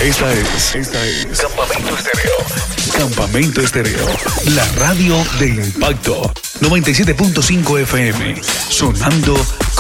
Esta es Campamento Estéreo. Campamento Estéreo, la radio de impacto. 97.5 FM, sonando